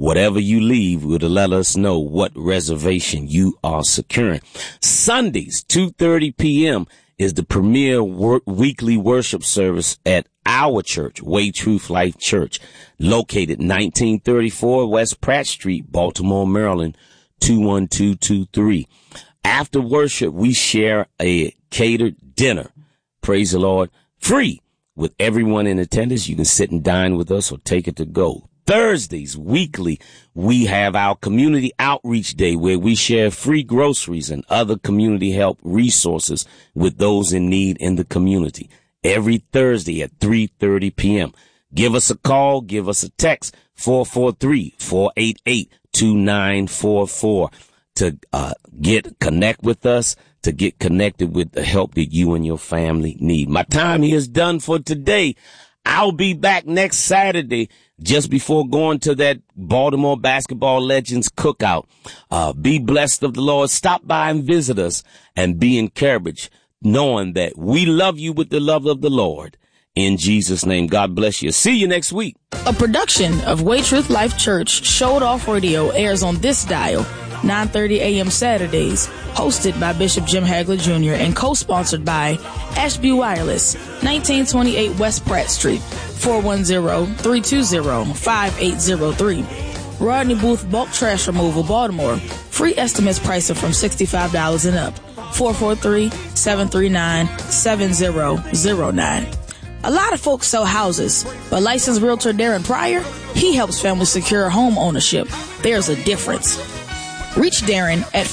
Whatever you leave would let us know what reservation you are securing. Sundays, 2:30 p.m. is the premier weekly worship service at our church, Way Truth Life Church, located 1934 West Pratt Street, Baltimore, Maryland, 21223. After worship, we share a catered dinner, praise the Lord, free with everyone in attendance. You can sit and dine with us or take it to go. Thursdays, weekly, we have our community outreach day where we share free groceries and other community help resources with those in need in the community. Every Thursday at 3:30 p.m. Give us a call, give us a text, 443-488-2944 to connect with us, to get connected with the help that you and your family need. My time here is done for today. I'll be back next Saturday just before going to that Baltimore Basketball Legends cookout. Be blessed of the Lord. Stop by and visit us and be encouraged, knowing that we love you with the love of the Lord. In Jesus' name, God bless you. See you next week. A production of Way Truth Life Church Showed Off Radio airs on this dial, 9:30 a.m. Saturdays, hosted by Bishop Jim Hagler Jr. and co-sponsored by Ashby Wireless, 1928 West Pratt Street, 410-320-5803. Rodney Booth Bulk Trash Removal, Baltimore. Free estimates pricing from $65 and up. 443-739-7009. A lot of folks sell houses, but licensed realtor Darren Pryor, he helps families secure home ownership. There's a difference. Reach Darren at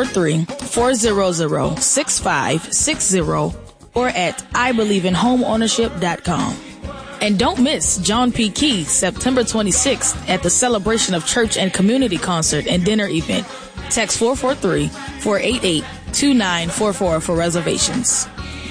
443-400-6560 or at IBelieveInHomeOwnership.com. And don't miss John P. Key, September 26th at the Celebration of Church and Community Concert and Dinner Event. Text 443-488-2944 for reservations.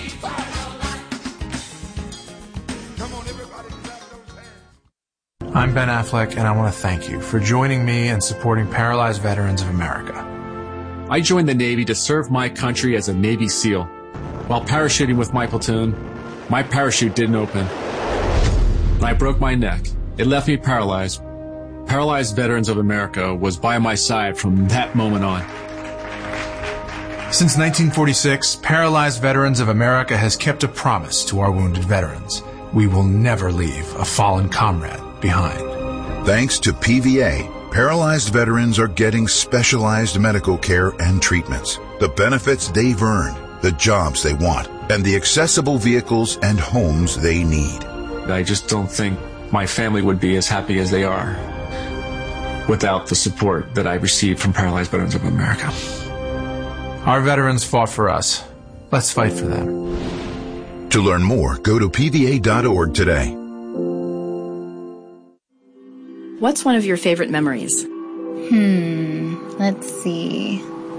I'm Ben Affleck, and I want to thank you for joining me and supporting Paralyzed Veterans of America. I joined the Navy to serve my country as a Navy SEAL. While parachuting with my platoon, my parachute didn't open. I broke my neck. It left me paralyzed. Paralyzed Veterans of America was by my side from that moment on. Since 1946, Paralyzed Veterans of America has kept a promise to our wounded veterans. We will never leave a fallen comrade behind. Thanks to PVA, paralyzed veterans are getting specialized medical care and treatments, the benefits they've earned, the jobs they want, and the accessible vehicles and homes they need. I just don't think my family would be as happy as they are without the support that I received from Paralyzed Veterans of America. Our veterans fought for us. Let's fight for them. To learn more, go to pva.org today. What's one of your favorite memories? Let's see.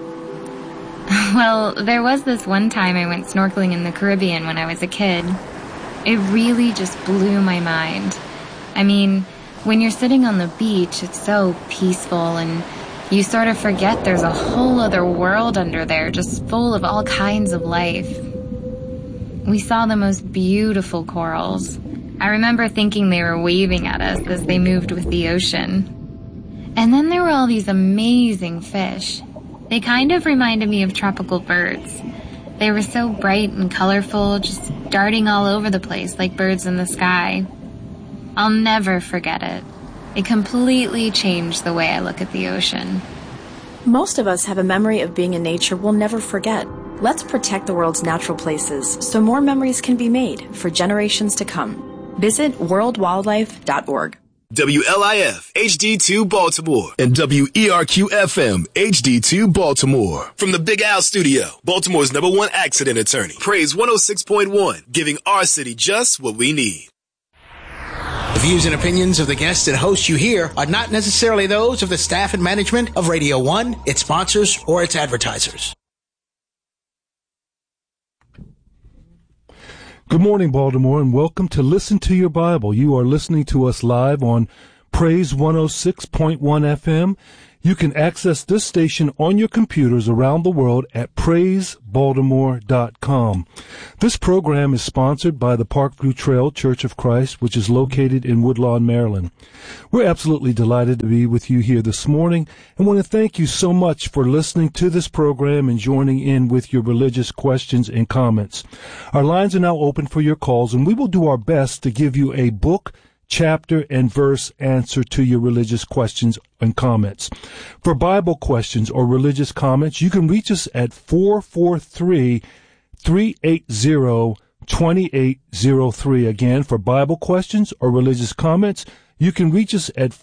Well, there was this one time I went snorkeling in the Caribbean when I was a kid. It really just blew my mind. I mean, when you're sitting on the beach, it's so peaceful and you sort of forget there's a whole other world under there just full of all kinds of life. We saw the most beautiful corals. I remember thinking they were waving at us as they moved with the ocean. And then there were all these amazing fish. They kind of reminded me of tropical birds. They were so bright and colorful, just darting all over the place like birds in the sky. I'll never forget it. It completely changed the way I look at the ocean. Most of us have a memory of being in nature we'll never forget. Let's protect the world's natural places so more memories can be made for generations to come. Visit worldwildlife.org. WLIF HD2 Baltimore and WERQ FM HD2 Baltimore. From the Big Al Studio, Baltimore's #1 accident attorney. Praise 106.1, giving our city just what we need. The views and opinions of the guests and hosts you hear are not necessarily those of the staff and management of Radio 1, its sponsors, or its advertisers. Good morning, Baltimore, and welcome to Listen to Your Bible. You are listening to us live on Praise 106.1 FM. You can access this station on your computers around the world at praisebaltimore.com. This program is sponsored by the Parkview Trail Church of Christ, which is located in Woodlawn, Maryland. We're absolutely delighted to be with you here this morning and want to thank you so much for listening to this program and joining in with your religious questions and comments. Our lines are now open for your calls, and we will do our best to give you a book, chapter, and verse answer to your religious questions and comments. For Bible questions or religious comments, you can reach us at 443-380-2803. Again, for Bible questions or religious comments, you can reach us at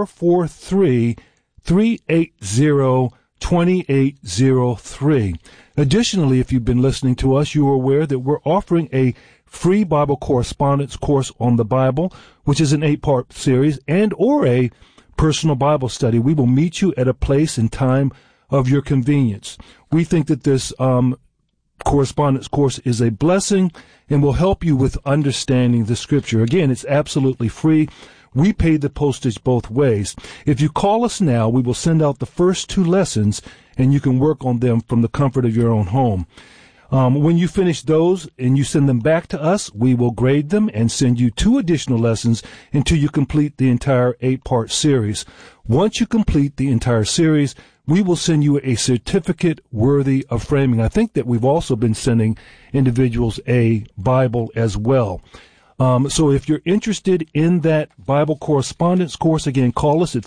443-380-2803. Additionally, if you've been listening to us, you are aware that we're offering a free Bible correspondence course on the Bible, which is an 8-part series, and or a personal Bible study. We will meet you at a place and time of your convenience. We think that this correspondence course is a blessing and will help you with understanding the Scripture. Again, it's absolutely free. We pay the postage both ways. If you call us now, we will send out the first 2 lessons, and you can work on them from the comfort of your own home. When you finish those and you send them back to us, we will grade them and send you 2 additional lessons until you complete the entire 8-part series. Once you complete the entire series, we will send you a certificate worthy of framing. I think that we've also been sending individuals a Bible as well. So if you're interested in that Bible correspondence course, again, call us at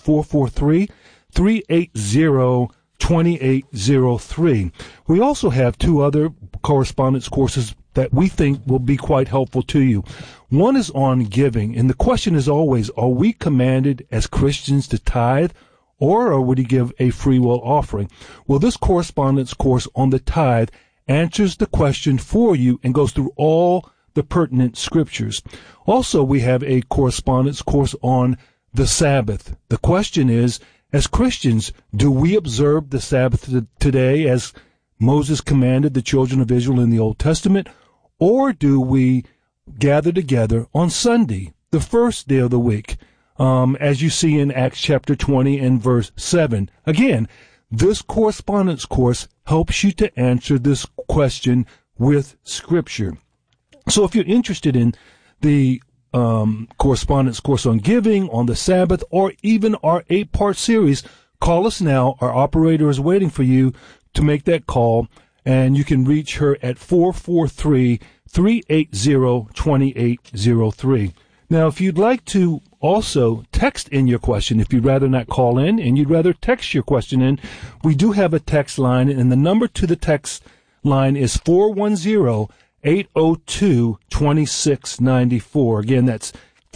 443-380-2803. We also have 2 other correspondence courses that we think will be quite helpful to you. One is on giving, and the question is always, are we commanded as Christians to tithe, or would you give a free will offering? Well, this correspondence course on the tithe answers the question for you and goes through all the pertinent scriptures. Also, we have a correspondence course on the Sabbath. The question is, as Christians, do we observe the Sabbath today as Moses commanded the children of Israel in the Old Testament, or do we gather together on Sunday, the first day of the week, as you see in Acts chapter 20 and verse 7? Again, this correspondence course helps you to answer this question with Scripture. So if you're interested in the correspondence course on giving, on the Sabbath, or even our 8-part series, call us now. Our operator is waiting for you to make that call, and you can reach her at 443-380-2803. Now, if you'd like to also text in your question, if you'd rather not call in and you'd rather text your question in, we do have a text line, and the number to the text line is 410-802-2694. Again, that's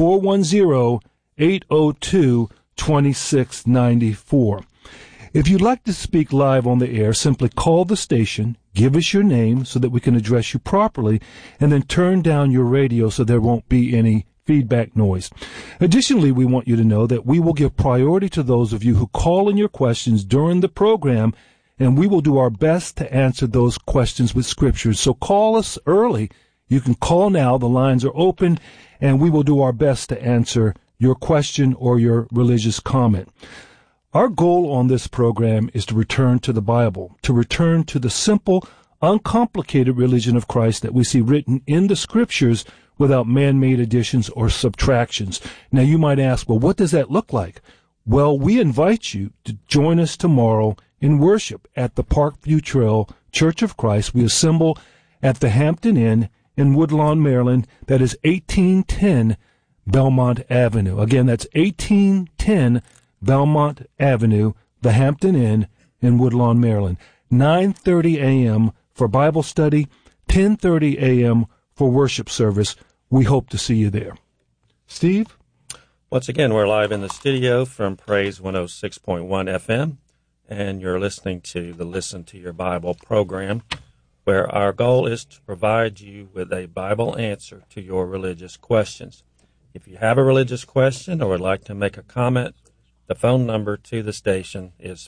410-802-2694. If you'd like to speak live on the air, simply call the station, give us your name so that we can address you properly, and then turn down your radio so there won't be any feedback noise. Additionally, we want you to know that we will give priority to those of you who call in your questions during the program, and we will do our best to answer those questions with scriptures. So call us early. You can call now. The lines are open, and we will do our best to answer your question or your religious comment. Our goal on this program is to return to the Bible, to return to the simple, uncomplicated religion of Christ that we see written in the Scriptures without man-made additions or subtractions. Now, you might ask, well, what does that look like? Well, we invite you to join us tomorrow in worship at the Parkview Trail Church of Christ. We assemble at the Hampton Inn in Woodlawn, Maryland. That is 1810 Belmont Avenue. Again, that's 1810 Belmont Avenue, the Hampton Inn in Woodlawn, Maryland. 9:30 a.m. for Bible study, 10:30 a.m. for worship service. We hope to see you there. Steve? Once again, we're live in the studio from Praise 106.1 FM, and you're listening to the Listen to Your Bible program, where our goal is to provide you with a Bible answer to your religious questions. If you have a religious question or would like to make a comment, the phone number to the station is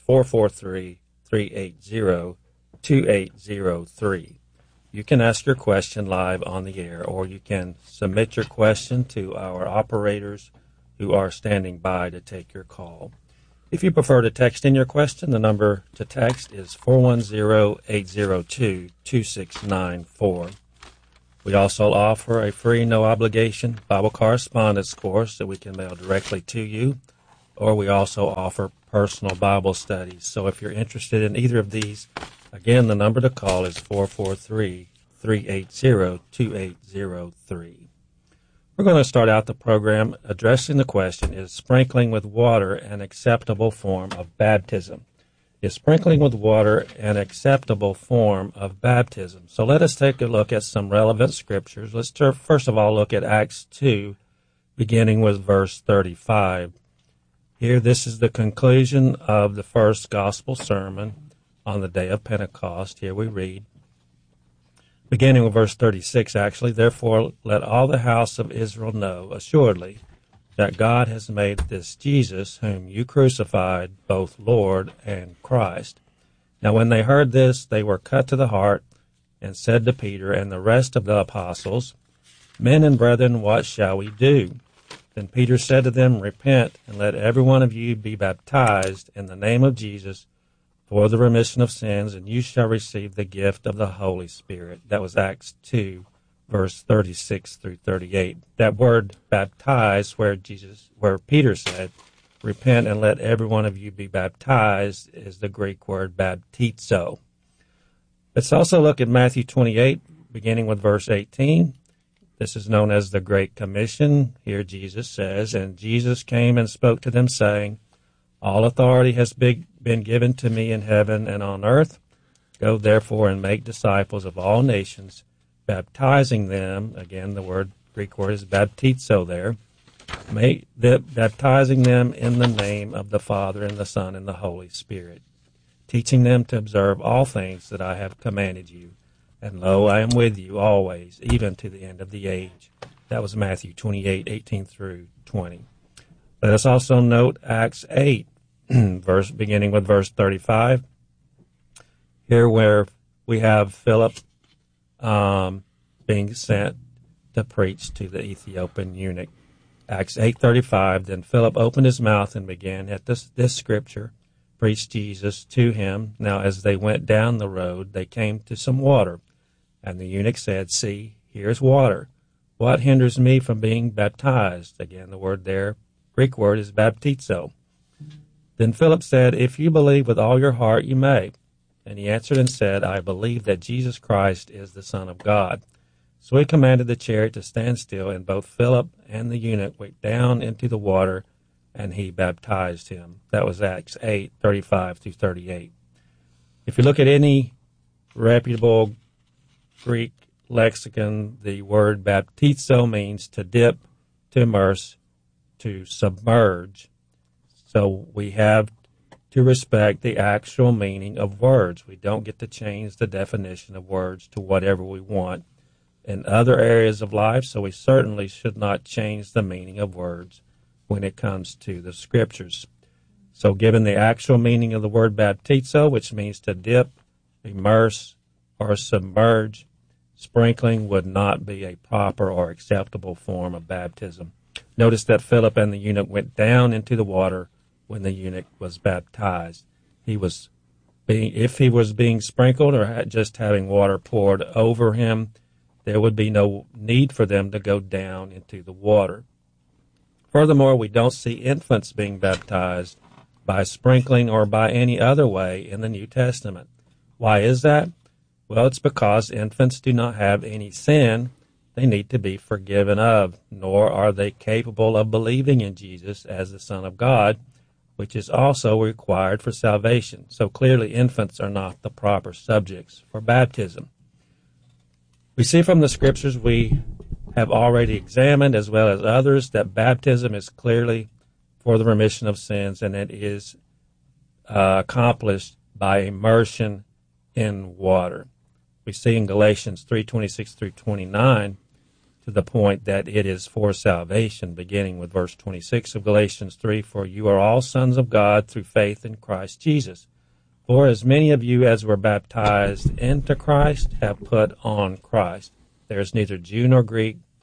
443-380-2803. You can ask your question live on the air, or you can submit your question to our operators who are standing by to take your call. If you prefer to text in your question, the number to text is 410-802-2694. We also offer a free, no-obligation Bible correspondence course that we can mail directly to you, or we also offer personal Bible studies. So if you're interested in either of these, again, the number to call is 443-380-2803. We're going to start out the program addressing the question, is sprinkling with water an acceptable form of baptism? Is sprinkling with water an acceptable form of baptism? So let us take a look at some relevant scriptures. Let's first of all look at Acts 2, beginning with verse 35. Here, this is the conclusion of the first gospel sermon on the day of Pentecost. Here we read, beginning with verse 36, actually, therefore let all the house of Israel know assuredly that God has made this Jesus, whom you crucified, both Lord and Christ. Now when they heard this, they were cut to the heart, and said to Peter and the rest of the apostles, Men and brethren, what shall we do? Then Peter said to them, Repent, and let every one of you be baptized in the name of Jesus for the remission of sins, and you shall receive the gift of the Holy Spirit. That was Acts 2, verse 36 through 38. That word baptized, where Peter said, Repent and let every one of you be baptized, is the Greek word baptizo. Let's also look at Matthew 28, beginning with verse 18. This is known as the Great Commission. Here Jesus says, And Jesus came and spoke to them, saying, All authority has been given to me in heaven and on earth. Go therefore and make disciples of all nations, baptizing them, again the Greek word is baptizo there, baptizing them in the name of the Father and the Son and the Holy Spirit, teaching them to observe all things that I have commanded you. And lo, I am with you always, even to the end of the age. That was Matthew 28, 18 through 20. Let us also note Acts 8, beginning with verse 35. Here where we have Philip being sent to preach to the Ethiopian eunuch. Acts 8:35, Then Philip opened his mouth and began at this scripture, preached Jesus to him. Now as they went down the road, they came to some water. And the eunuch said, See, here's water. What hinders me from being baptized? Again, the word there, Greek word, is baptizo. Then Philip said, If you believe with all your heart, you may. And he answered and said, I believe that Jesus Christ is the Son of God. So he commanded the chariot to stand still, and both Philip and the eunuch went down into the water, and he baptized him. That was Acts 8:35 through 38. If you look at any reputable Greek lexicon, the word baptizo means to dip, to immerse, to submerge. So we have to respect the actual meaning of words. We don't get to change the definition of words to whatever we want in other areas of life, so we certainly should not change the meaning of words when it comes to the scriptures. So given the actual meaning of the word baptizo, which means to dip, immerse, or submerge, sprinkling would not be a proper or acceptable form of baptism. Notice that Philip and the eunuch went down into the water when the eunuch was baptized. If he was being sprinkled or just having water poured over him, there would be no need for them to go down into the water. Furthermore, we don't see infants being baptized by sprinkling or by any other way in the New Testament. Why is that? Well, it's because infants do not have any sin they need to be forgiven of, nor are they capable of believing in Jesus as the Son of God, which is also required for salvation. So clearly infants are not the proper subjects for baptism. We see from the scriptures we have already examined, as well as others, that baptism is clearly for the remission of sins, and it is accomplished by immersion in water. We see in Galatians 3:26 through 29 to the point that it is for salvation, beginning with verse 26 of Galatians 3, For you are all sons of God through faith in Christ Jesus. For as many of you as were baptized into Christ have put on Christ. There is neither Jew nor Greek,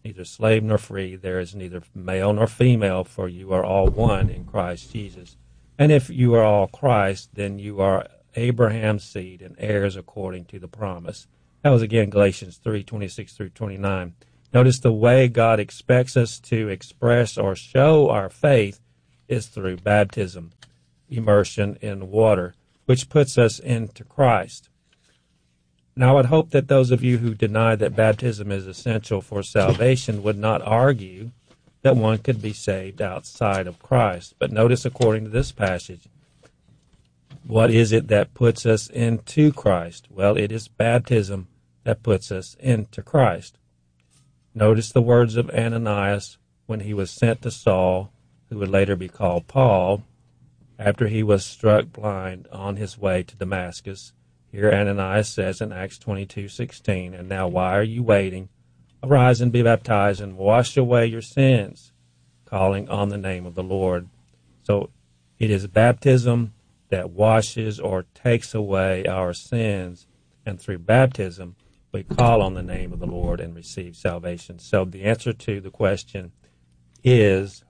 neither slave nor free. There is neither male nor female, for you are all one in Christ Jesus. And if you are all Christ, then you are Abraham's seed and heirs according to the promise. That was again Galatians 3:26 through 29. Notice the way God expects us to express or show our faith is through baptism, immersion in water, which puts us into Christ. Now, I would hope that those of you who deny that baptism is essential for salvation would not argue that one could be saved outside of Christ. But notice, according to this passage, what is it that puts us into Christ? Well, it is baptism that puts us into Christ. Notice the words of Ananias when he was sent to Saul, who would later be called Paul, after he was struck blind on his way to Damascus. Here Ananias says in Acts 22:16, "And now why are you waiting? Arise and be baptized and wash away your sins, calling on the name of the Lord." So it is baptism that washes or takes away our sins, and through baptism we call on the name of the Lord and receive salvation. So the answer to the question is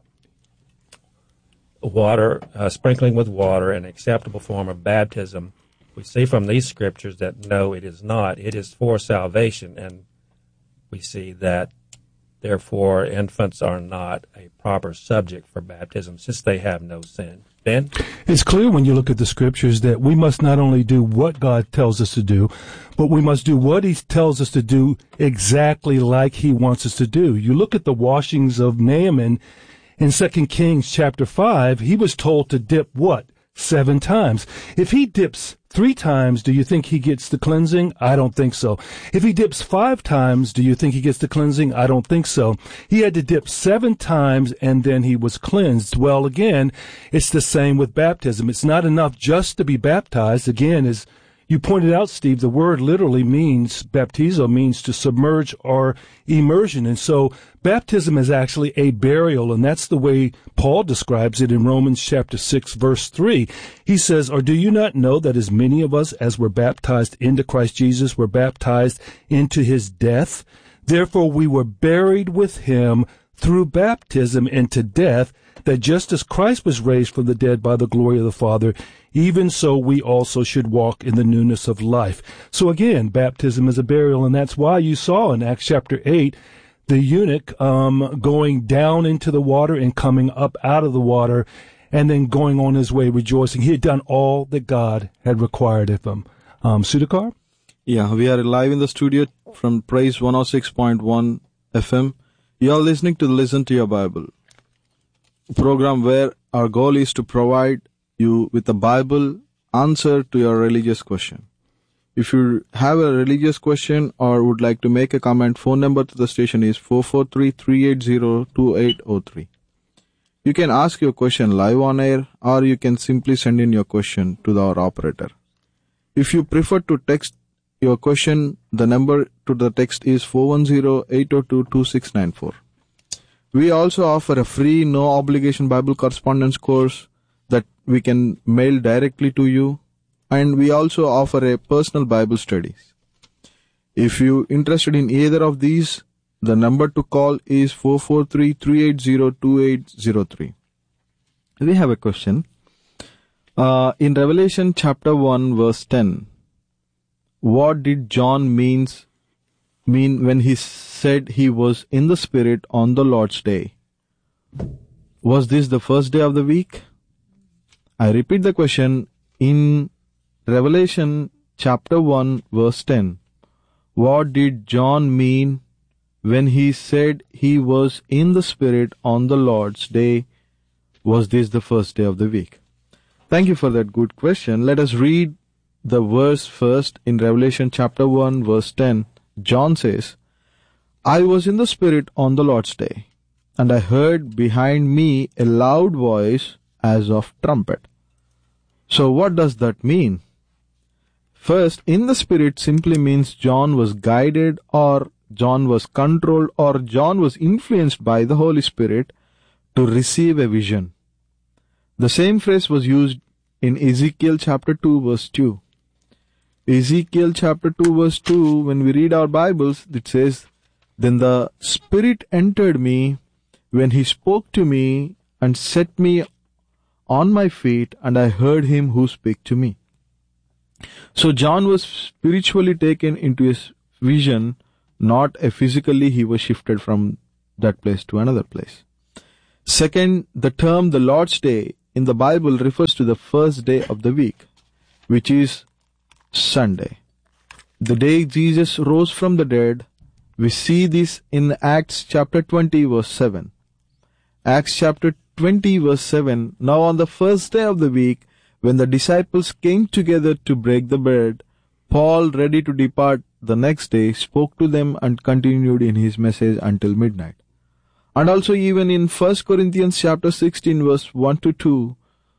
water, sprinkling with water, an acceptable form of baptism. We see from these scriptures that no, it is not. It is for salvation, and we see that, therefore, infants are not a proper subject for baptism since they have no sin. Ben? It's clear when you look at the scriptures that we must not only do what God tells us to do, but we must do what he tells us to do exactly like he wants us to do. You look at the washings of Naaman in 2 Kings chapter 5, he was told to dip what? 7 times. If he dips 3 times, do you think he gets the cleansing? I don't think so. If he dips 5 times, do you think he gets the cleansing? I don't think so. He had to dip 7 times and then he was cleansed. Well, again, it's the same with baptism. It's not enough just to be baptized. Again, as you pointed out, Steve, the word literally means, baptizo means to submerge or immersion. And so baptism is actually a burial, and that's the way Paul describes it in Romans chapter 6, verse 3. He says, "Or do you not know that as many of us as were baptized into Christ Jesus were baptized into his death? Therefore we were buried with him through baptism into death, that just as Christ was raised from the dead by the glory of the Father, even so we also should walk in the newness of life." So again, baptism is a burial, and that's why you saw in Acts chapter 8 the eunuch going down into the water and coming up out of the water and then going on his way rejoicing. He had done all that God had required of him. Sudhakar? Yeah, we are live in the studio from Praise 106.1 FM. You are listening to Listen to Your Bible, a program where our goal is to provide you with a Bible answer to your religious question. If you have a religious question or would like to make a comment, phone number to the station is 443-380-2803. You can ask your question live on air, or you can simply send in your question to our operator. If you prefer to text your question, the number to the text is 410-802-2694. We also offer a free, no-obligation Bible correspondence course that we can mail directly to you, and we also offer a personal Bible studies. If you're interested in either of these, the number to call is 443-380-2803. We have a question. In Revelation chapter 1, verse 10, what did John mean when he said he was in the Spirit on the Lord's day? Was this the first day of the week? I repeat the question. In Revelation chapter 1, verse 10, what did John mean when he said he was in the Spirit on the Lord's day? Was this the first day of the week? Thank you for that good question. Let us read the verse first. In Revelation chapter 1, verse 10, John says, "I was in the Spirit on the Lord's day, and I heard behind me a loud voice as of trumpet." So what does that mean? First, in the Spirit simply means John was guided, or John was controlled, or John was influenced by the Holy Spirit to receive a vision. The same phrase was used in Ezekiel chapter 2, verse 2. Ezekiel chapter 2, verse 2, when we read our Bibles, it says, Then the Spirit entered me when he spoke to me and set me on my feet, and I heard him who spake to me. So John was spiritually taken into his vision, not physically he was shifted from that place to another place. Second, the term the Lord's Day in the Bible refers to the first day of the week, which is Sunday. The day Jesus rose from the dead. We see this in Acts chapter 20 verse 7. Acts chapter 20 verse 7. Now on the first day of the week, when the disciples came together to break the bread, Paul, ready to depart the next day, spoke to them and continued in his message until midnight. And also even in 1 Corinthians chapter 16 verse 1 to 2,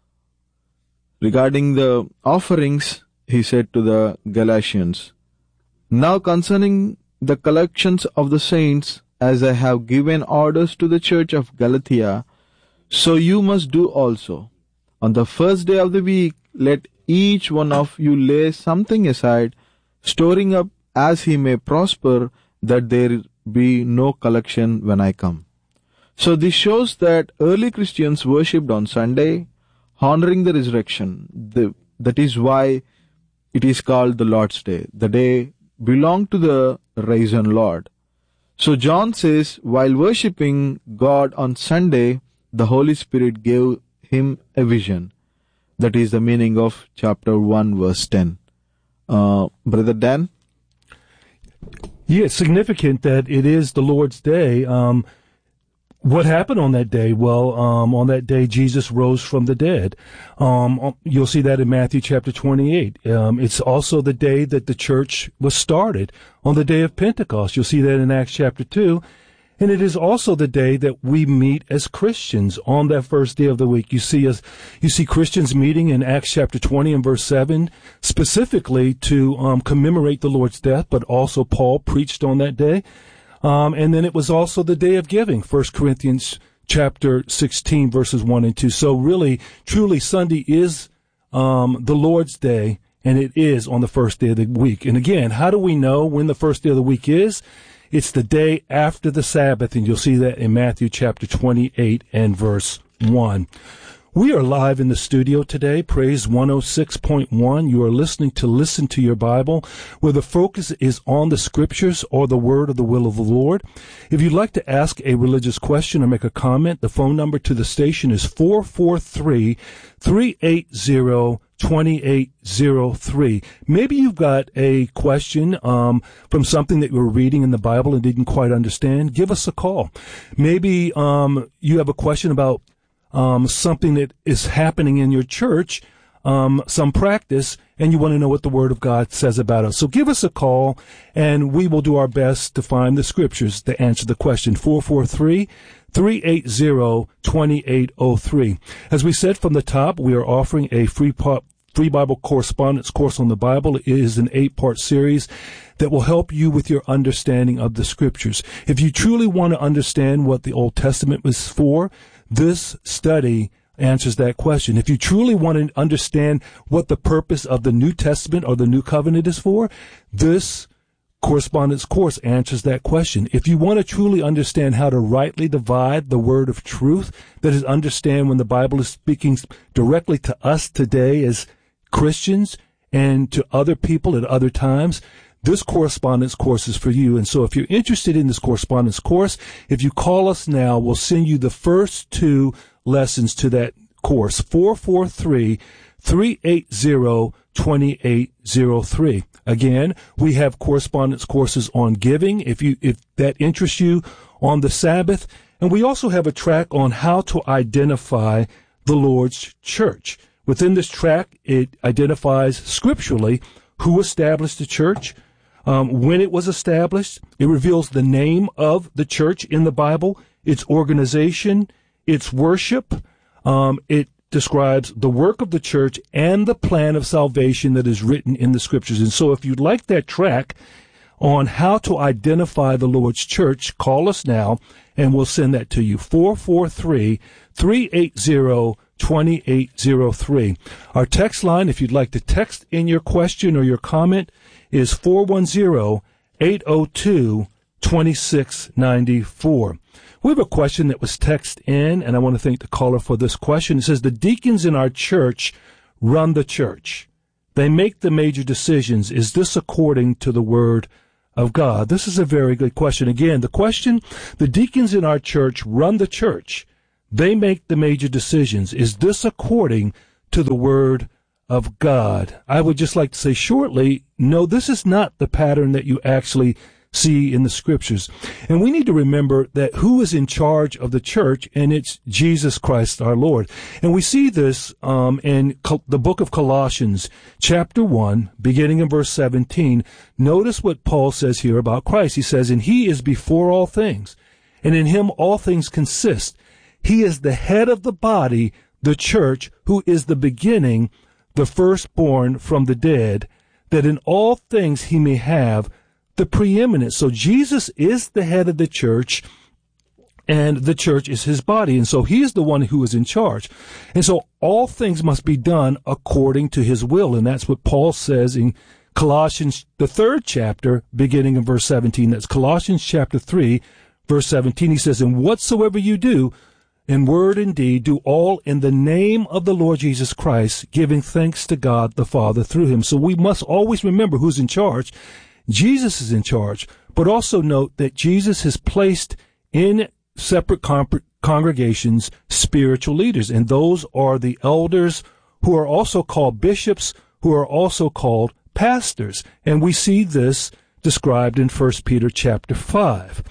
regarding the offerings, he said to the Galatians, Now concerning the collections of the saints, as I have given orders to the church of Galatia, so you must do also. On the first day of the week, let each one of you lay something aside, storing up as he may prosper, that there be no collection when I come. So this shows that early Christians worshipped on Sunday, honoring the resurrection. That is why it is called the Lord's Day. The day belonged to the risen Lord. So John says, while worshipping God on Sunday, the Holy Spirit gave him a vision. That is the meaning of chapter 1 verse 10. Brother Dan? Yeah, it's significant that it is the Lord's Day. What happened on that day? Well, on that day, Jesus rose from the dead. You'll see that in Matthew chapter 28. It's also the day that the church was started, on the day of Pentecost. You'll see that in Acts chapter 2. And it is also the day that we meet as Christians on that first day of the week. You see Christians meeting in Acts chapter 20 and verse 7, specifically to commemorate the Lord's death, but also Paul preached on that day. And then it was also the day of giving, 1 Corinthians chapter 16, verses 1 and 2. So really, truly, Sunday is the Lord's Day, and it is on the first day of the week. And again, how do we know when the first day of the week is? It's the day after the Sabbath, and you'll see that in Matthew chapter 28 and verse 1. We are live in the studio today, Praise 106.1. You are listening to Listen to Your Bible, where the focus is on the Scriptures or the Word or the will of the Lord. If you'd like to ask a religious question or make a comment, the phone number to the station is 443-380-2803. Maybe you've got a question from something that you were reading in the Bible and didn't quite understand. Give us a call. Maybe you have a question about something that is happening in your church, some practice, and you want to know what the Word of God says about us. So give us a call, and we will do our best to find the Scriptures to answer the question. 443-380-2803. As we said from the top, we are offering a free Bible correspondence course on the Bible. It is an 8-part series that will help you with your understanding of the Scriptures. If you truly want to understand what the Old Testament was for, this study answers that question. If you truly want to understand what the purpose of the New Testament or the New Covenant is for, this correspondence course answers that question. If you want to truly understand how to rightly divide the word of truth, that is, understand when the Bible is speaking directly to us today as Christians and to other people at other times, this correspondence course is for you. And so if you're interested in this correspondence course, if you call us now, we'll send you the first 2 lessons to that course, 443-380-2803. Again, we have correspondence courses on giving, if that interests you, on the Sabbath. And we also have a track on how to identify the Lord's church. Within this track, it identifies scripturally who established the church, when it was established. It reveals the name of the church in the Bible, its organization, its worship. It describes the work of the church and the plan of salvation that is written in the Scriptures. And so if you'd like that track on how to identify the Lord's church, call us now, and we'll send that to you. 443-380-2803. Our text line, if you'd like to text in your question or your comment, is 410-802-2803. 2694. We have a question that was texted in, and I want to thank the caller for this question. It says, the deacons in our church run the church. They make the major decisions. Is this according to the Word of God? This is a very good question. Again, the question, the deacons in our church run the church. They make the major decisions. Is this according to the Word of God? I would just like to say shortly, no, this is not the pattern that you actually see in the Scriptures. And we need to remember that who is in charge of the church, and it's Jesus Christ our Lord. And we see this in the book of Colossians, chapter 1, beginning in verse 17. Notice what Paul says here about Christ. He says, and he is before all things, and in him all things consist. He is the head of the body, the church, who is the beginning, the firstborn from the dead, that in all things he may have the preeminence. So Jesus is the head of the church, and the church is his body. And so he is the one who is in charge. And so all things must be done according to his will. And that's what Paul says in Colossians, the 3rd chapter, beginning in verse 17. That's Colossians chapter 3, verse 17. He says, and whatsoever you do, in word and deed, do all in the name of the Lord Jesus Christ, giving thanks to God the Father through him. So we must always remember who's in charge. Jesus is in charge, but also note that Jesus has placed in separate congregations spiritual leaders, and those are the elders, who are also called bishops, who are also called pastors. And we see this described in 1 Peter chapter 5.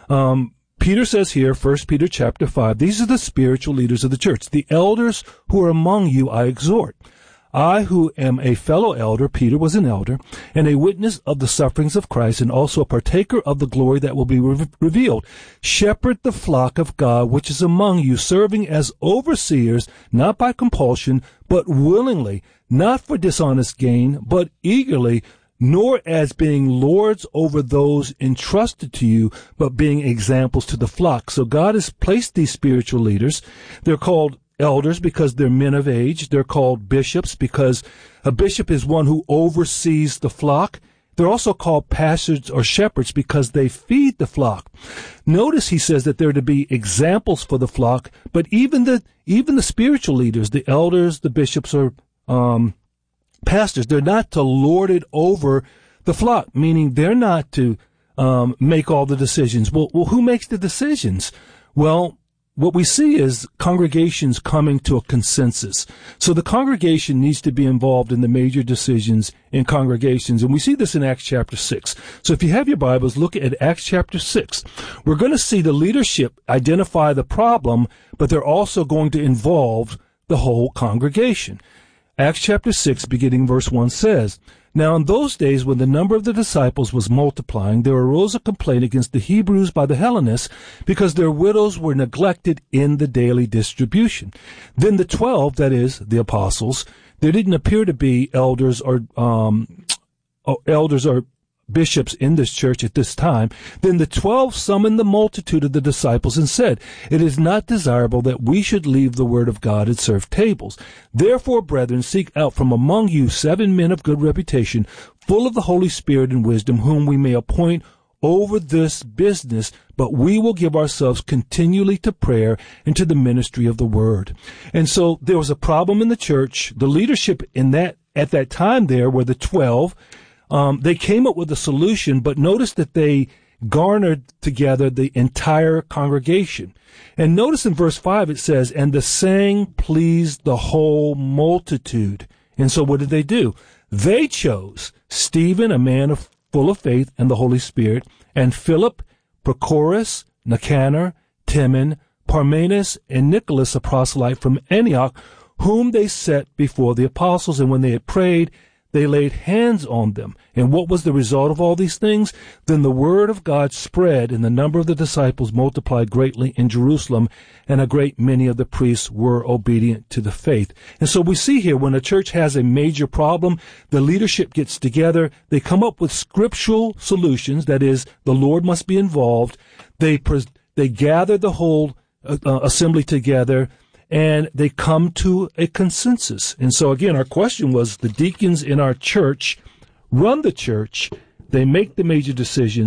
Peter says here, 1 Peter chapter 5, these are the spiritual leaders of the church. The elders who are among you I exhort. I, who am a fellow elder, Peter was an elder, and a witness of the sufferings of Christ, and also a partaker of the glory that will be revealed. Shepherd the flock of God which is among you, serving as overseers, not by compulsion, but willingly, not for dishonest gain, but eagerly, nor as being lords over those entrusted to you, but being examples to the flock. So God has placed these spiritual leaders. They're called elders because they're men of age. They're called bishops because a bishop is one who oversees the flock. They're also called pastors or shepherds because they feed the flock. Notice he says that they're to be examples for the flock, but even the spiritual leaders, the elders, the bishops, or pastors, they're not to lord it over the flock, meaning they're not to make all the decisions. Well, who makes the decisions? Well, what we see is congregations coming to a consensus. So the congregation needs to be involved in the major decisions in congregations. And we see this in Acts chapter 6. So if you have your Bibles, look at Acts chapter 6. We're going to see the leadership identify the problem, but they're also going to involve the whole congregation. Acts chapter 6, beginning verse 1 says, now in those days when the number of the disciples was multiplying, there arose a complaint against the Hebrews by the Hellenists because their widows were neglected in the daily distribution. Then the 12, that is, the apostles, there didn't appear to be elders or bishops in this church at this time. Then the 12 summoned the multitude of the disciples and said, it is not desirable that we should leave the word of God and serve tables. Therefore, brethren, seek out from among you 7 men of good reputation, full of the Holy Spirit and wisdom, whom we may appoint over this business, but we will give ourselves continually to prayer and to the ministry of the word. And so there was a problem in the church. The leadership at that time there were the 12. They came up with a solution, but notice that they garnered together the entire congregation. And notice in verse 5 it says, and the saying pleased the whole multitude. And so what did they do? They chose Stephen, a man full of faith and the Holy Spirit, and Philip, Prochorus, Nicanor, Timon, Parmenas, and Nicholas, a proselyte from Antioch, whom they set before the apostles. And when they had prayed, they laid hands on them. And what was the result of all these things? Then the word of God spread, and the number of the disciples multiplied greatly in Jerusalem, and a great many of the priests were obedient to the faith. And so we see here, when a church has a major problem, the leadership gets together, they come up with scriptural solutions, that is, the Lord must be involved, they gather the whole assembly together, and they come to a consensus. And so again, our question was, the deacons in our church run the church, they make the major decisions.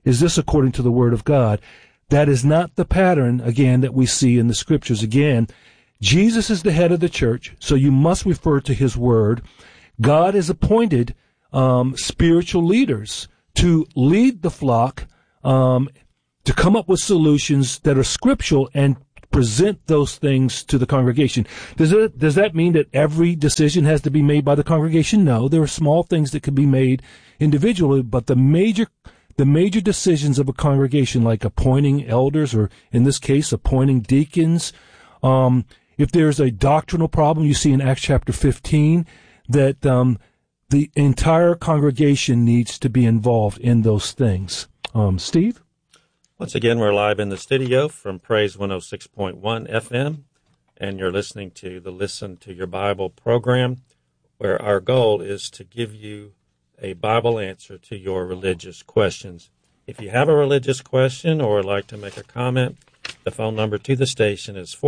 Is this according to the Word of God? That is not the pattern, again, that we see in the Scriptures. Again, Jesus is the head of the church, so you must refer to His Word. God has appointed spiritual leaders to lead the flock, to come up with solutions that are scriptural and present those things to the congregation. Does that mean that every decision has to be made by the congregation? No, there are small things that can be made individually, but the major decisions of a congregation, like appointing elders, or in this case, appointing deacons, if there's a doctrinal problem, you see in Acts chapter 15 that the entire congregation needs to be involved in those things. Steve? Once again, we're live in the studio from Praise 106.1 FM, and you're listening to the Listen to Your Bible program, where our goal is to give you a Bible answer to your religious questions. If you have a religious question or would like to make a comment, the phone number to the station is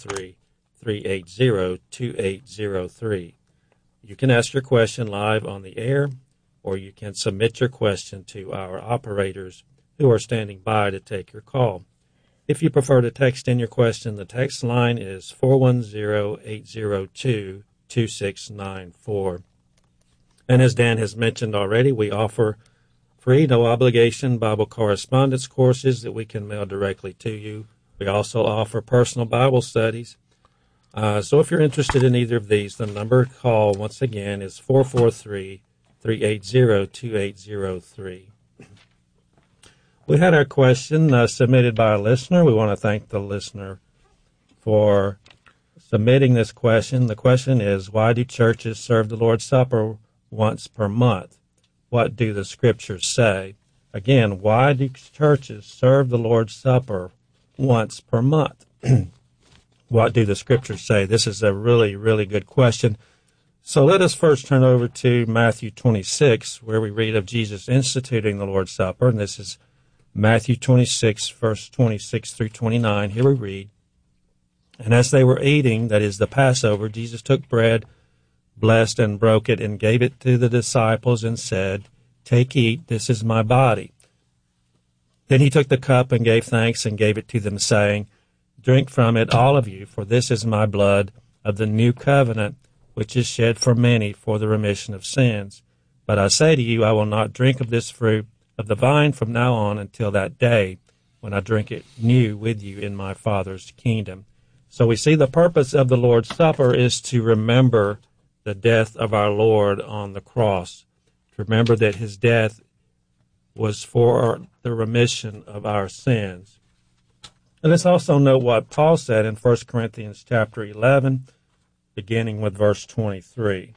443-380-2803. You can ask your question live on the air, or you can submit your question to our operators who are standing by to take your call. If you prefer to text in your question, the text line is 410-802-2694. And as Dan has mentioned already, we offer free, no-obligation Bible correspondence courses that we can mail directly to you. We also offer personal Bible studies. So if you're interested in either of these, the number to call, once again, is 443-380-2803. We had our question submitted by a listener. We want to thank the listener for submitting this question. The question is, why do churches serve the Lord's Supper once per month? What do the Scriptures say? Again, why do churches serve the Lord's Supper once per month? What do the Scriptures say? This is a really, really good question. So let us first turn over to Matthew 26, where we read of Jesus instituting the Lord's Supper, and this is Matthew 26, verse 26 through 29. Here we read, "And as they were eating, that is the Passover, Jesus took bread, blessed and broke it, and gave it to the disciples, and said, 'Take, eat, this is my body.' Then he took the cup and gave thanks and gave it to them, saying, 'Drink from it, all of you, for this is my blood of the new covenant, which is shed for many for the remission of sins. But I say to you, I will not drink of this fruit of the vine from now on until that day when I drink it new with you in my Father's kingdom.'" So we see the purpose of the Lord's Supper is to remember the death of our Lord on the cross, to remember that his death was for the remission of our sins. And let's also note what Paul said in 1 Corinthians chapter 11, beginning with verse 23.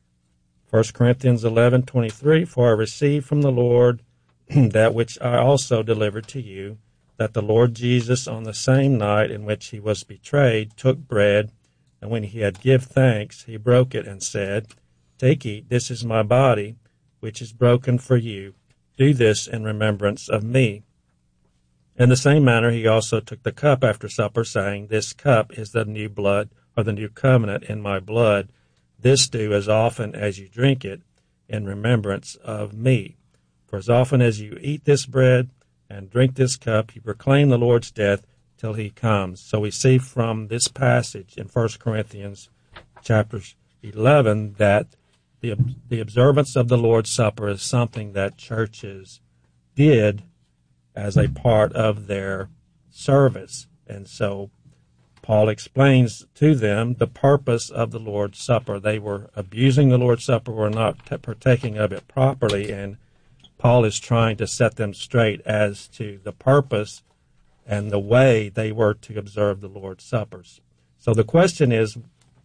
1 Corinthians 11:23, "For I received from the Lord that which I also delivered to you, that the Lord Jesus, on the same night in which he was betrayed, took bread, and when he had given thanks, he broke it and said, 'Take, eat, this is my body, which is broken for you. Do this in remembrance of me.' In the same manner he also took the cup after supper, saying, 'This cup is the new blood, or the new covenant in my blood. This do as often as you drink it in remembrance of me. For as often as you eat this bread and drink this cup, you proclaim the Lord's death till he comes." So we see from this passage in 1 Corinthians chapter 11 that the observance of the Lord's Supper is something that churches did as a part of their service. And so Paul explains to them the purpose of the Lord's Supper. They were abusing the Lord's Supper, were not partaking of it properly, and Paul is trying to set them straight as to the purpose and the way they were to observe the Lord's Suppers. So the question is,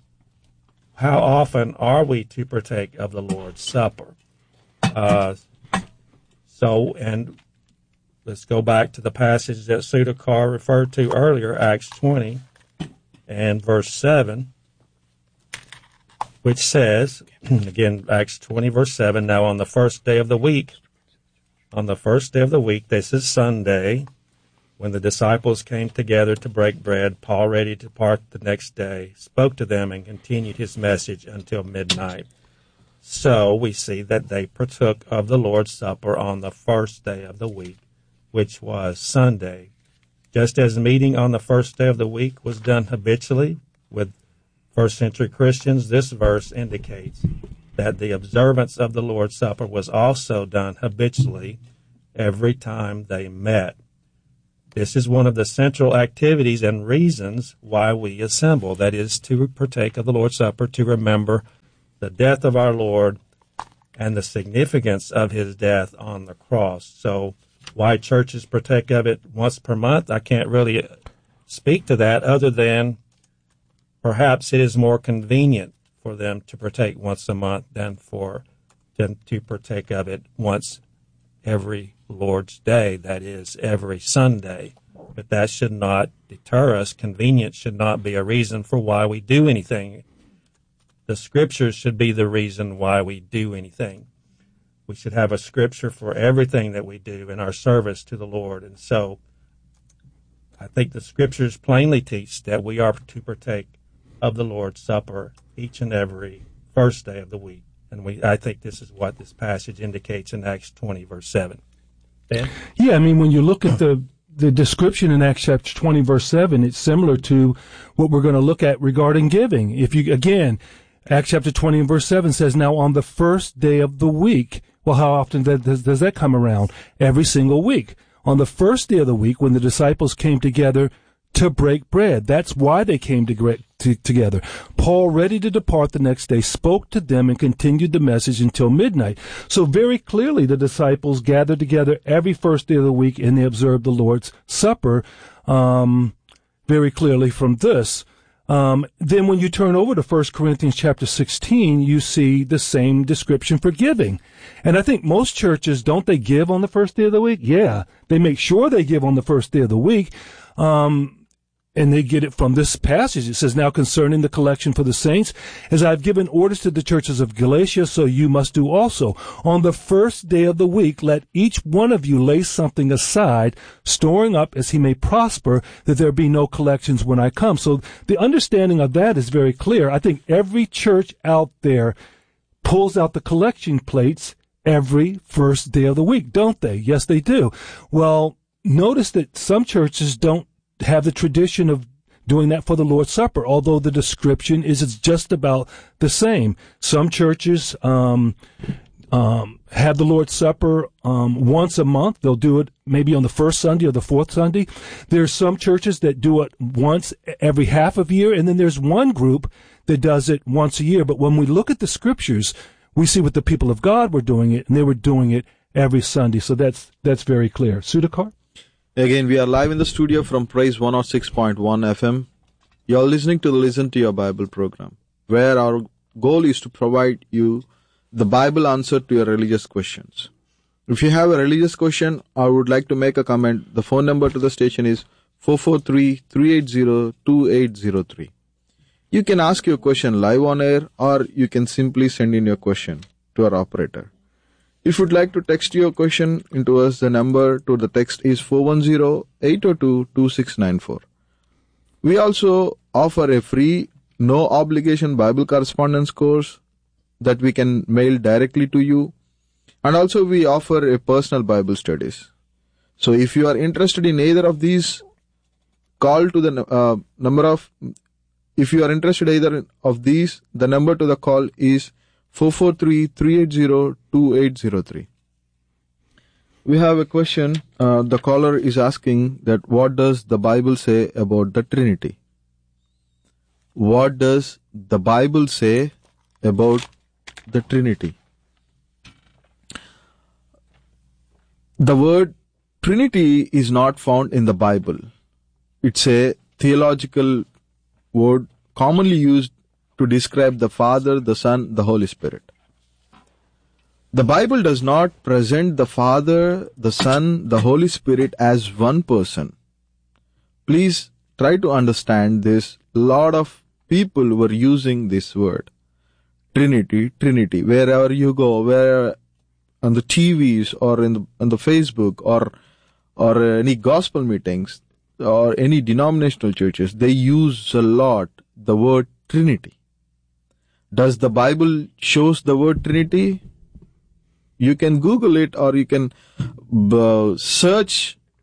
how often are we to partake of the Lord's Supper? And let's go back to the passage that Sudakar referred to earlier, Acts 20 and verse 7, which says, again, Acts 20, verse 7, "Now on the first day of the week, this is Sunday, when the disciples came together to break bread, Paul, ready to depart the next day, spoke to them and continued his message until midnight." So we see that they partook of the Lord's Supper on the first day of the week, which was Sunday. Just as meeting on the first day of the week was done habitually with first century Christians, this verse indicates that the observance of the Lord's Supper was also done habitually every time they met. This is one of the central activities and reasons why we assemble, that is, to partake of the Lord's Supper, to remember the death of our Lord and the significance of his death on the cross. So why churches partake of it once per month, I can't really speak to that, other than perhaps it is more convenient for them to partake once a month than for them to partake of it once every Lord's Day, that is, every Sunday. But that should not deter us. Convenience should not be a reason for why we do anything. The Scriptures should be the reason why we do anything. We should have a Scripture for everything that we do in our service to the Lord. And so I think the Scriptures plainly teach that we are to partake of the Lord's Supper each and every first day of the week. And I think this is what this passage indicates in Acts 20, verse 7. Dan? Yeah, I mean, when you look at the description in Acts chapter 20, verse 7, it's similar to what we're going to look at regarding giving. If you, again, Acts chapter 20 and verse 7 says, now on the first day of the week. Well, how often does that come around? Every single week. On the first day of the week, when the disciples came together to break bread. That's why they came together. Paul, ready to depart the next day, spoke to them and continued the message until midnight. So very clearly the disciples gathered together every first day of the week and they observed the Lord's Supper very clearly from this. Then when you turn over to 1 Corinthians chapter 16, you see the same description for giving. And I think most churches, don't they give on the first day of the week? Yeah, they make sure they give on the first day of the week. And they get it from this passage. It says, now concerning the collection for the saints, as I've given orders to the churches of Galatia, so you must do also. On the first day of the week, let each one of you lay something aside, storing up as he may prosper, that there be no collections when I come. So the understanding of that is very clear. I think every church out there pulls out the collection plates every first day of the week, don't they? Yes, they do. Well, notice that some churches don't have the tradition of doing that for the Lord's Supper, although the description is it's just about the same. Some churches have the Lord's Supper once a month. They'll do it maybe on the first Sunday or the fourth Sunday. There's some churches that do it once every half of a year, and then there's one group that does it once a year. But when we look at the Scriptures, we see what the people of God were doing it, and they were doing it every Sunday. So that's very clear. Sudhakar? Again, we are live in the studio from Praise 106.1 FM. You are listening to the Listen to Your Bible program, where our goal is to provide you the Bible answer to your religious questions. If you have a religious question or would like to make a comment, the phone number to the station is 443-380-2803. You can ask your question live on air, or you can simply send in your question to our operator. If you'd like to text your question into us, the number to the text is 410-802-2694. We also offer a free, no-obligation Bible correspondence course that we can mail directly to you. And also we offer a personal Bible studies. So if you are interested in either of these, call to the if you are interested in either of these, the number to the call is 443-380-2803. We have a question. The caller is asking that what does the Bible say about the Trinity? What does the Bible say about the Trinity? The word Trinity is not found in the Bible. It's a theological word commonly used to describe the Father, the Son, the Holy Spirit. The Bible does not present the Father, the Son, the Holy Spirit as one person. Please try to understand this. A lot of people were using this word, Trinity, Trinity. Wherever you go, where on the TVs or on the Facebook or any gospel meetings or any denominational churches, they use a lot the word Trinity. Does the Bible shows the word Trinity? You can Google it, or you can search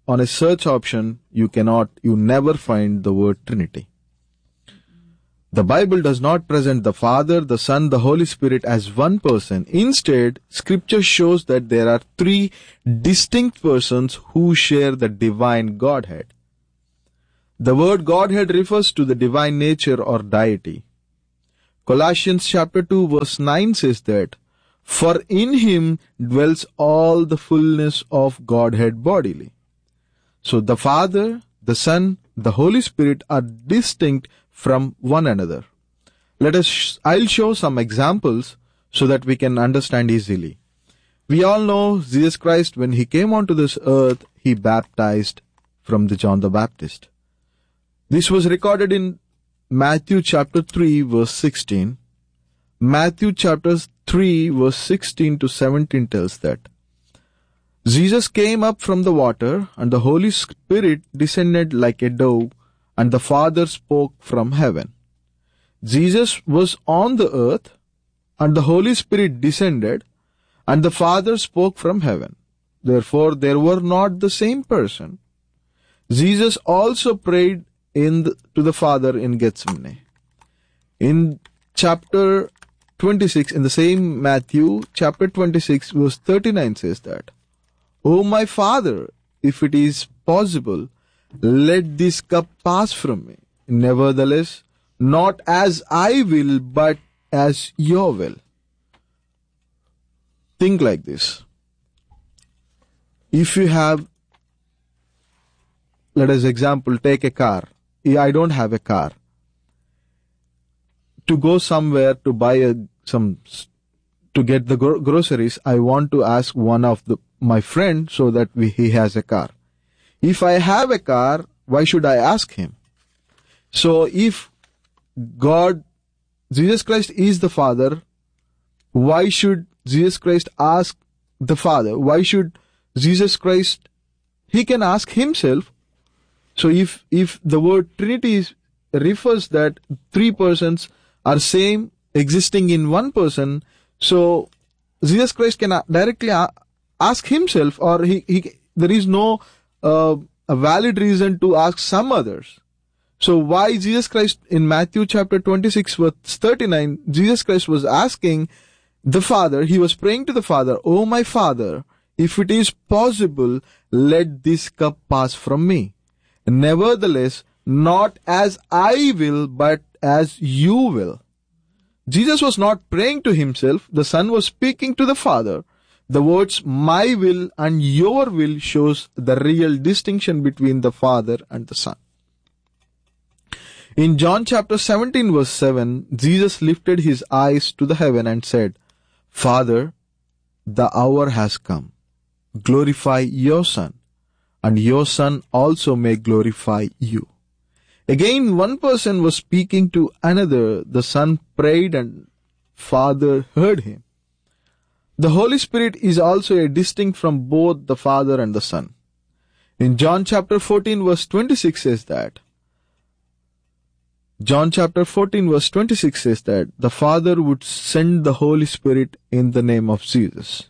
on a search option, you never find the word Trinity. The Bible does not present the Father, the Son, the Holy Spirit as one person. Instead, Scripture shows that there are three distinct persons who share the divine Godhead. The word Godhead refers to the divine nature or deity. Colossians chapter 2 verse 9 says that, "For in him dwells all the fullness of Godhead bodily." So the Father, the Son, the Holy Spirit are distinct from one another. I'll show some examples so that we can understand easily. We all know Jesus Christ, when he came onto this earth, he baptized from the John the Baptist. This was recorded in Matthew chapter 3 verse 16. Matthew chapter 3 verse 16 to 17 tells that Jesus came up from the water, and the Holy Spirit descended like a dove, and the Father spoke from heaven. Jesus was on the earth, and the Holy Spirit descended, and the Father spoke from heaven. Therefore, they were not the same person. Jesus also prayed to the Father in Gethsemane. In chapter 26, in the same Matthew, chapter 26, verse 39 says that, "O my Father, if it is possible, let this cup pass from me. Nevertheless, not as I will, but as your will." Think like this. If you have, let us example, take a car. I don't have a car. To go somewhere to buy to get the groceries, I want to ask one of my friend so that he has a car. If I have a car, why should I ask him? So if Jesus Christ is the Father, why should Jesus Christ ask the Father? Why should Jesus Christ, he can ask himself. So if the word Trinity refers that three persons are same, existing in one person, so Jesus Christ can directly ask himself, or there is no a valid reason to ask some others. So why Jesus Christ in Matthew chapter 26 verse 39, Jesus Christ was asking the Father, he was praying to the Father, "O my Father, if it is possible, let this cup pass from me. Nevertheless, not as I will, but as you will." Jesus was not praying to himself. The Son was speaking to the Father. The words "my will" and "your will" shows the real distinction between the Father and the Son. In John chapter 17 verse 7, Jesus lifted his eyes to the heaven and said, "Father, the hour has come. Glorify your Son, and your Son also may glorify you." Again, one person was speaking to another. The Son prayed and Father heard him. The Holy Spirit is also a distinct from both the Father and the Son. In John chapter 14 verse 26 says that, the Father would send the Holy Spirit in the name of Jesus.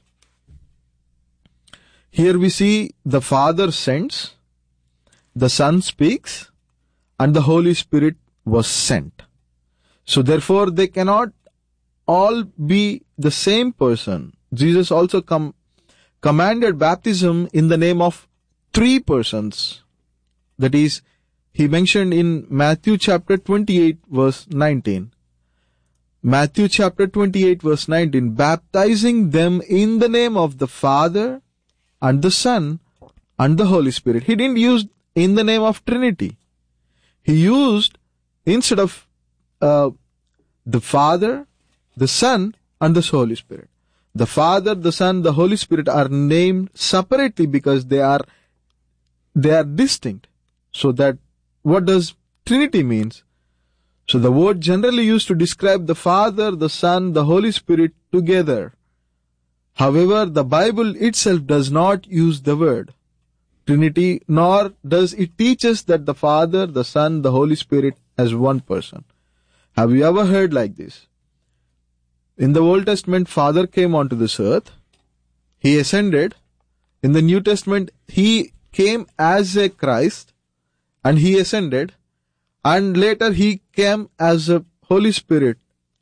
Here we see the Father sends, the Son speaks, and the Holy Spirit was sent. So therefore they cannot all be the same person. Jesus also commanded baptism in the name of three persons. That is, he mentioned in Matthew chapter 28 verse 19. Matthew chapter 28 verse 19, baptizing them in the name of the Father and the Son and the Holy Spirit. He didn't use in the name of Trinity. He used, instead of the Father, the Son, and the Holy Spirit. The Father, the Son, the Holy Spirit are named separately because they are distinct. So that, what does Trinity means? So the word generally used to describe the Father, the Son, the Holy Spirit together. However, the Bible itself does not use the word Trinity, nor does it teach us that the Father, the Son, the Holy Spirit as one person. Have you ever heard like this? In the Old Testament, Father came onto this earth. He ascended. In the New Testament, he came as a Christ and he ascended, and later he came as a Holy Spirit,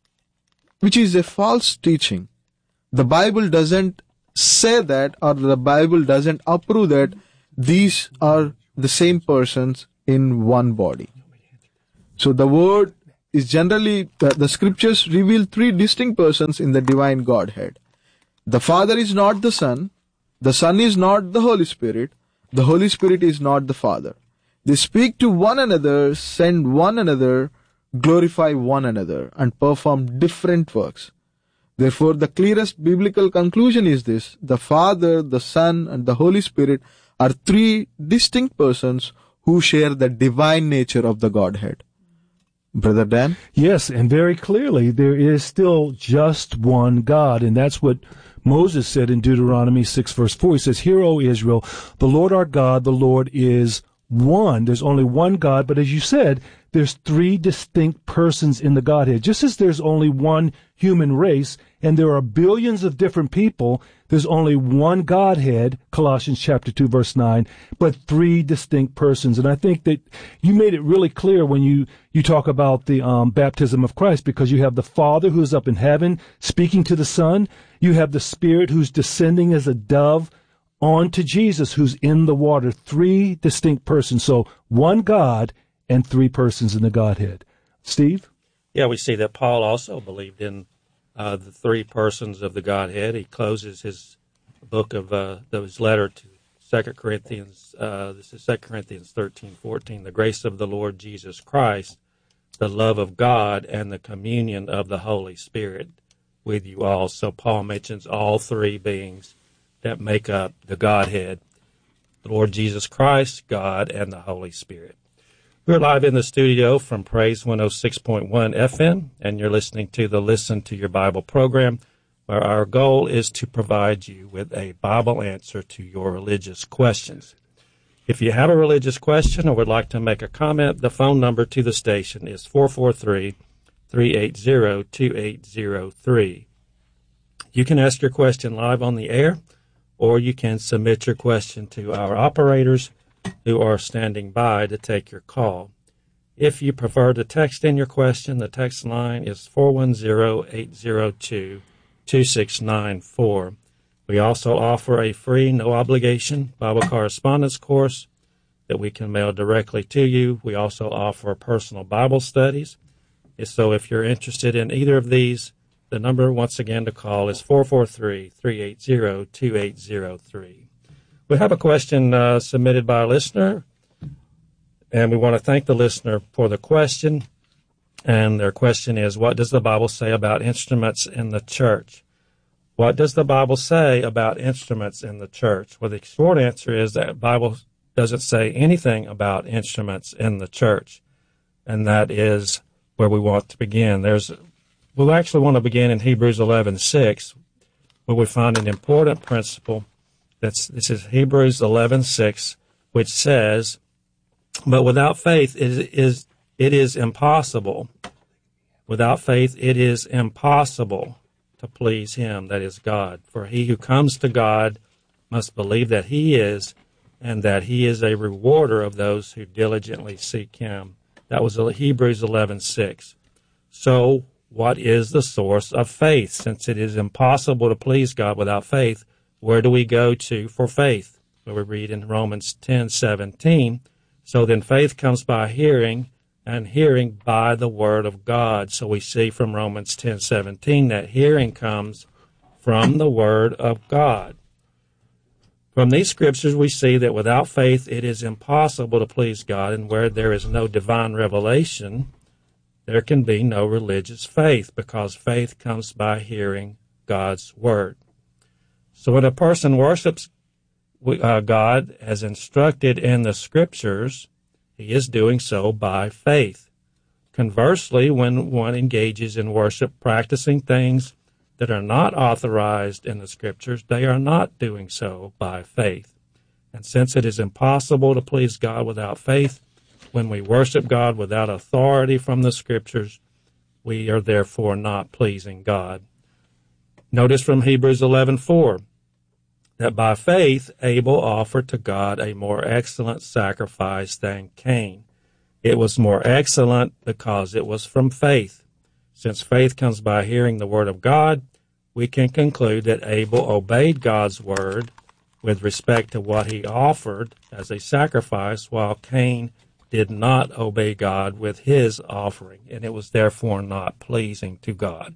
which is a false teaching. The Bible doesn't say that, or the Bible doesn't approve that these are the same persons in one body. So the word is generally, the scriptures reveal three distinct persons in the divine Godhead. The Father is not the Son is not the Holy Spirit is not the Father. They speak to one another, send one another, glorify one another, and perform different works. Therefore, the clearest biblical conclusion is this: the Father, the Son, and the Holy Spirit are three distinct persons who share the divine nature of the Godhead. Brother Dan? Yes, and very clearly there is still just one God, and that's what Moses said in Deuteronomy 6 verse 4. He says, "Hear, O Israel, the Lord our God, the Lord is one." There's only one God, but as you said, there's three distinct persons in the Godhead. Just as there's only one human race, and there are billions of different people, there's only one Godhead, Colossians chapter 2, verse 9, but three distinct persons. And I think that you made it really clear when you talk about the baptism of Christ, because you have the Father who's up in heaven speaking to the Son. You have the Spirit who's descending as a dove onto Jesus who's in the water. Three distinct persons. So one God and three persons in the Godhead. Steve? Yeah, we see that Paul also believed in the three persons of the Godhead. He closes his book of his letter to 2 Corinthians. This is 2 Corinthians 13:14. The grace of the Lord Jesus Christ, the love of God, and the communion of the Holy Spirit with you all. So Paul mentions all three beings that make up the Godhead: the Lord Jesus Christ, God, and the Holy Spirit. We're live in the studio from Praise 106.1 FM, and you're listening to the Listen to Your Bible program, where our goal is to provide you with a Bible answer to your religious questions. If you have a religious question or would like to make a comment, the phone number to the station is 443-380-2803. You can ask your question live on the air, or you can submit your question to our operators who are standing by to take your call. If you prefer to text in your question, the text line is 410-802-2694. We also offer a free, no-obligation Bible correspondence course that we can mail directly to you. We also offer personal Bible studies. So if you're interested in either of these, the number, once again, to call is 443-380-2803. We have a question submitted by a listener, and we want to thank the listener for the question. And their question is, what does the Bible say about instruments in the church? What does the Bible say about instruments in the church? Well, the short answer is that the Bible doesn't say anything about instruments in the church, and that is where we want to begin. We'll actually want to begin in Hebrews 11:6, where we find an important principle. This is Hebrews 11:6, which says, "But without faith it is impossible. Without faith it is impossible to please Him," that is God. "For he who comes to God must believe that He is, and that He is a rewarder of those who diligently seek Him." That was Hebrews 11:6. So, what is the source of faith? Since it is impossible to please God without faith, where do we go to for faith? Well, we read in Romans 10:17, "So then faith comes by hearing, and hearing by the word of God." So we see from Romans 10:17 that hearing comes from the word of God. From these scriptures we see that without faith it is impossible to please God, and where there is no divine revelation, there can be no religious faith, because faith comes by hearing God's word. So when a person worships God as instructed in the Scriptures, he is doing so by faith. Conversely, when one engages in worship practicing things that are not authorized in the Scriptures, they are not doing so by faith. And since it is impossible to please God without faith, when we worship God without authority from the Scriptures, we are therefore not pleasing God. Notice from Hebrews 11:4, that by faith Abel offered to God a more excellent sacrifice than Cain. It was more excellent because it was from faith. Since faith comes by hearing the word of God, we can conclude that Abel obeyed God's word with respect to what he offered as a sacrifice, while Cain did not obey God with his offering, and it was therefore not pleasing to God.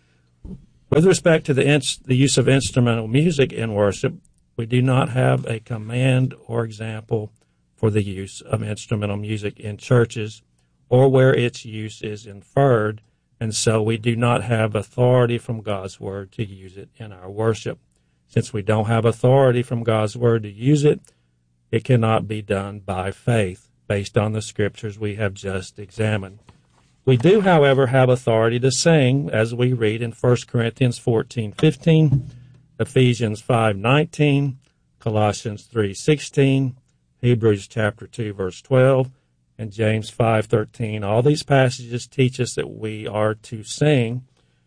With respect to the use of instrumental music in worship, we do not have a command or example for the use of instrumental music in churches or where its use is inferred, and so we do not have authority from God's word to use it in our worship. Since we don't have authority from God's word to use it, it cannot be done by faith based on the scriptures we have just examined. We do, however, have authority to sing, as we read in 1 Corinthians 14:15, Ephesians 5:19, Colossians 3:16, Hebrews chapter 2, verse 12, and James 5:13. All these passages teach us that we are to sing,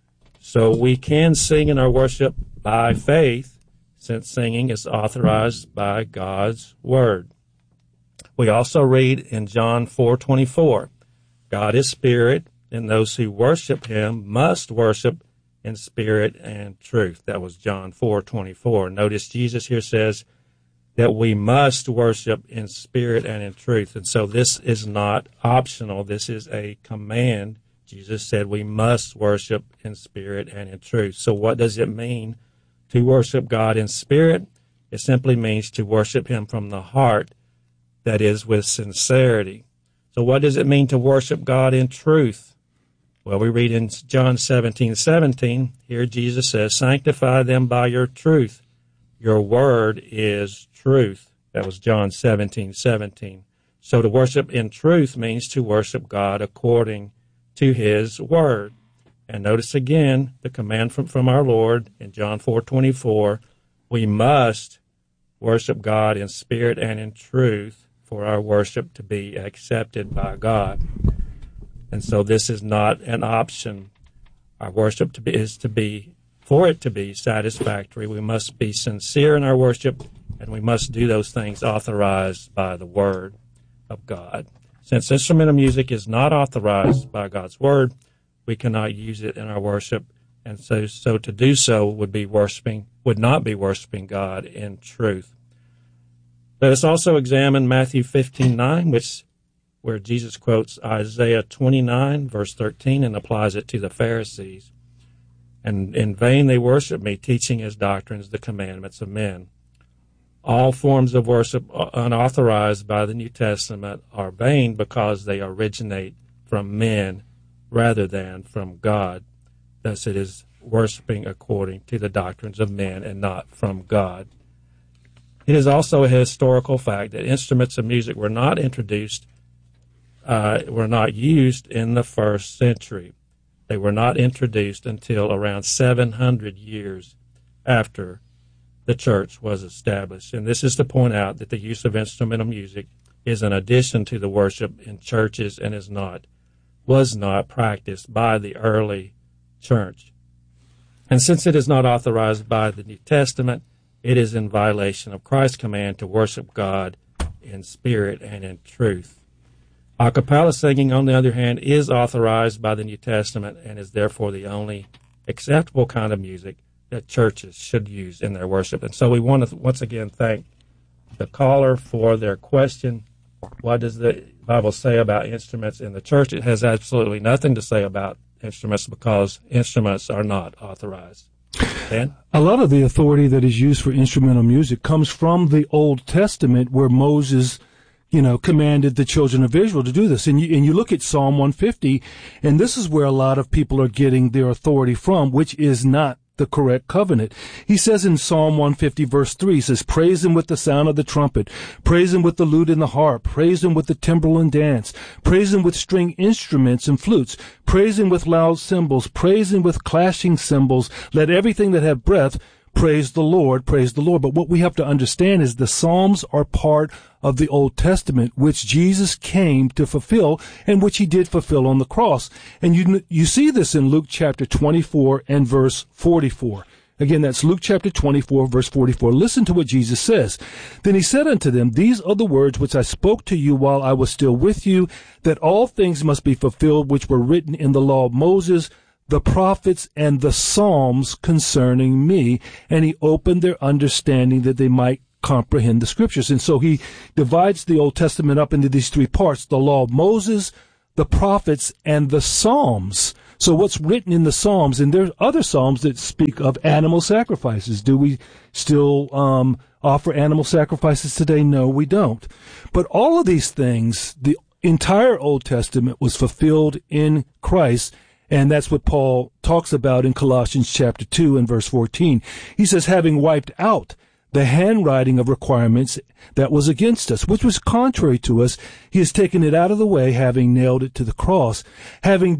so we can sing in our worship by faith, since singing is authorized by God's word. We also read in John 4:24, God is spirit, and those who worship him must worship in spirit and truth. That was John 4:24. Notice Jesus here says that we must worship in spirit and in truth. And so this is not optional. This is a command. Jesus said we must worship in spirit and in truth. So what does it mean to worship God in spirit? It simply means to worship him from the heart, that is, with sincerity. So what does it mean to worship God in truth? Well, we read in John 17:17, here Jesus says, sanctify them by your truth. Your word is truth. That was John 17:17. So to worship in truth means to worship God according to his word. And notice again the command from our Lord in John 4:24, we must worship God in spirit and in truth for our worship to be accepted by God. And so this is not an option. Our worship for it to be satisfactory, we must be sincere in our worship, and we must do those things authorized by the word of God. Since instrumental music is not authorized by God's word, we cannot use it in our worship, and so to do so would not be worshiping God in truth. Let us also examine Matthew 15:9, where Jesus quotes Isaiah 29, verse 13, and applies it to the Pharisees. And in vain they worship me, teaching as doctrines the commandments of men. All forms of worship unauthorized by the New Testament are vain because they originate from men rather than from God. Thus it is worshiping according to the doctrines of men and not from God. It is also a historical fact that instruments of music were not used in the first century. They were not introduced until around 700 years after the church was established. And this is to point out that the use of instrumental music is an addition to the worship in churches and was not practiced by the early church. And since it is not authorized by the New Testament, it is in violation of Christ's command to worship God in spirit and in truth. A cappella singing, on the other hand, is authorized by the New Testament and is therefore the only acceptable kind of music that churches should use in their worship. And so we want to once again thank the caller for their question. What does the Bible say about instruments in the church? It has absolutely nothing to say about instruments because instruments are not authorized. Dan? A lot of the authority that is used for instrumental music comes from the Old Testament, where Moses, commanded the children of Israel to do this. And you look at Psalm 150, and this is where a lot of people are getting their authority from, which is not the correct covenant. He says in Psalm 150 verse 3, he says, praise him with the sound of the trumpet, praise him with the lute and the harp, praise him with the timbrel and dance, praise him with string instruments and flutes, praise him with loud cymbals, praise him with clashing cymbals, let everything that have breath praise the Lord, praise the Lord. But what we have to understand is the Psalms are part of the Old Testament, which Jesus came to fulfill and which he did fulfill on the cross. And you see this in Luke chapter 24 and verse 44. Again, that's Luke chapter 24, verse 44. Listen to what Jesus says. Then he said unto them, these are the words which I spoke to you while I was still with you, that all things must be fulfilled which were written in the law of Moses, the prophets, and the Psalms concerning me. And he opened their understanding that they might comprehend the scriptures. And so he divides the Old Testament up into these three parts: the law of Moses, the prophets, and the Psalms. So what's written in the Psalms, and there's other Psalms that speak of animal sacrifices. Do we still offer animal sacrifices today? No, we don't. But all of these things, the entire Old Testament was fulfilled in Christ, and that's what Paul talks about in Colossians chapter 2 and verse 14. He says, having wiped out the handwriting of requirements that was against us, which was contrary to us, he has taken it out of the way, having nailed it to the cross. Having